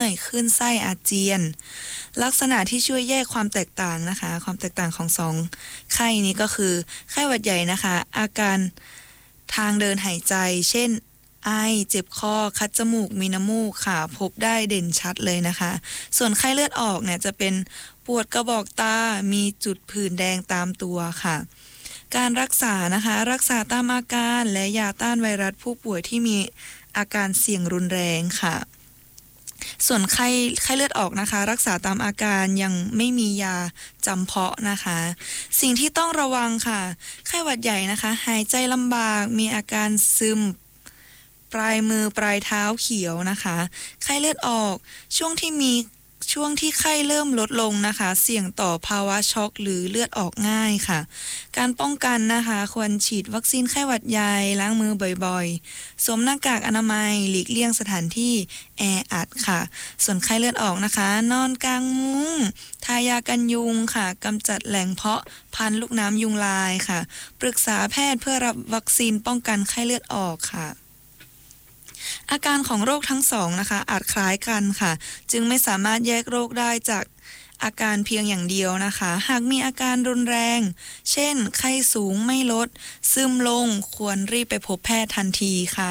อยคลื่นไส้อาเจียนลักษณะที่ช่วยแยกความแตกต่างนะคะความแตกต่างของสองไข้นี้ก็คือไข้หวัดใหญ่นะคะอาการทางเดินหายใจเช่นไอเจ็บคอคัดจมูกมีน้ำมูกค่ะพบได้เด่นชัดเลยนะคะส่วนไข้เลือดออกเนี่ยจะเป็นปวดกระบอกตามีจุดผื่นแดงตามตัวค่ะการรักษานะคะรักษาตามอาการและยาต้านไวรัสผู้ป่วยที่มีอาการเสี่ยงรุนแรงค่ะส่วนไข้เลือดออกนะคะรักษาตามอาการยังไม่มียาจำเพาะนะคะสิ่งที่ต้องระวังค่ะไข้หวัดใหญ่นะคะหายใจลำบากมีอาการซึมปลายมือปลายเท้าเขียวนะคะไข้เลือดออกช่วงที่ไข้เริ่มลดลงนะคะเสี่ยงต่อภาวะช็อกหรือเลือดออกง่ายค่ะการป้องกันนะคะควรฉีดวัคซีนไข้หวัดใหญ่ล้างมือบ่อยๆสวมหน้ากากอนามัยหลีกเลี่ยงสถานที่แออัดค่ะส่วนไข้เลือดออกนะคะนอนกลางมุ้งทายากันยุงค่ะกำจัดแหล่งเพาะพันธุ์ลูกน้ำยุงลายค่ะปรึกษาแพทย์เพื่อรับวัคซีนป้องกันไข้เลือดออกค่ะอาการของโรคทั้งสองนะคะอาจคล้ายกันค่ะจึงไม่สามารถแยกโรคได้จากอาการเพียงอย่างเดียวนะคะหากมีอาการรุนแรงเช่นไข้สูงไม่ลดซึมลงควรรีบไปพบแพทย์ทันทีค่ะ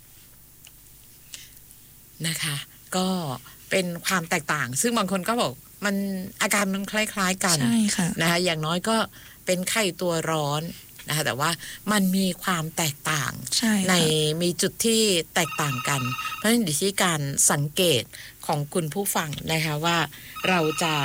นะคะก็เป็นความแตกต่างซึ่งบางคนก็บอกมันอาการมันคล้ายๆกันใช่ค่ะนะคะอย่างน้อยก็เป็นไข้ตัวร้อนนะคะแต่ว่ามันมีความแตกต่างในมีจุดที่แตกต่างกันเพราะฉะนั้นอยู่ที่การสังเกตของคุณผู้ฟังนะคะว่าเรา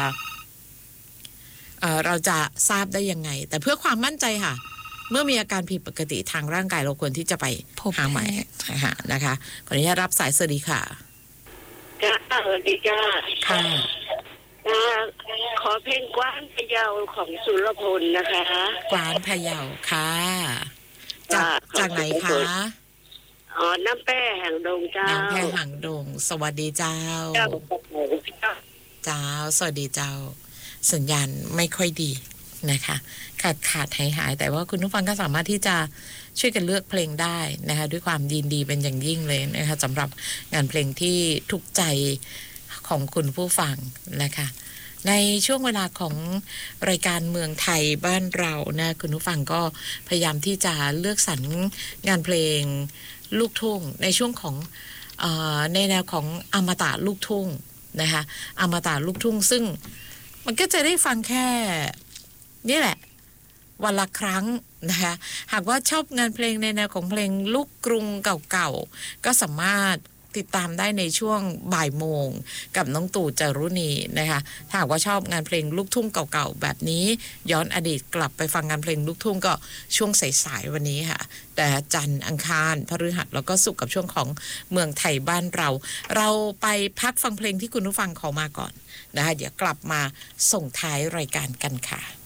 จะทราบได้ยังไงแต่เพื่อความมั่นใจค่ะเมื่อมีอาการผิดปกติทางร่างกายเราควรที่จะไปหาหมอนะคะขออนุญาตรับสายสวัสดีค่ะจ้าสวัสดีจ้าค่ะขอเพลงกว้านพะเยาของสุรพลนะคะกว้านพะเยาค่ะจากไหนคะน้ำแป้หางดงเจ้าน้ำแป้หางดงสวัสดีเจ้าเจ้าสวัสดีเจ้าสัญญาณไม่ค่อยดีนะคะขาดหายแต่ว่าคุณผู้ฟังก็สามารถที่จะช่วยกันเลือกเพลงได้นะคะด้วยความยินดีเป็นอย่างยิ่งเลยนะคะสำหรับงานเพลงที่ถูกใจของคุณผู้ฟังนะคะในช่วงเวลาของรายการเมืองไทยบ้านเรานะคุณผู้ฟังก็พยายามที่จะเลือกสรรงานเพลงลูกทุ่งในช่วงของในแนวของอมตะลูกทุ่งนะคะอมตะลูกทุ่งซึ่งมันก็จะได้ฟังแค่นี่แหละวันละครั้งนะคะหากว่าชอบงานเพลงในแนวของเพลงลูกกรุงเก่าๆก็สามารถติดตามได้ในช่วงบ่ายโมงกับน้องตู่จารุณีนะคะถ้าหากว่าชอบงานเพลงลูกทุ่งเก่าๆแบบนี้ย้อนอดีตกลับไปฟังงานเพลงลูกทุ่งก็ช่วงสายๆวันนี้ค่ะแต่จันทร์อังคารพฤหัสแล้วก็ศุกร์กับช่วงของเมืองไทยบ้านเราไปพักฟังเพลงที่คุณผู้ฟังขอมาก่อนนะคะเดี๋ยวกลับมาส่งท้ายรายการกันค่ะ